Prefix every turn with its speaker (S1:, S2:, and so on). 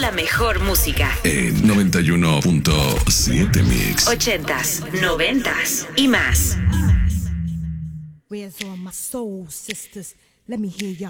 S1: la mejor música.
S2: En 91.7 Mix.
S1: 80s, 90s y más.
S3: Where's all my soul sisters? Let me hear ya.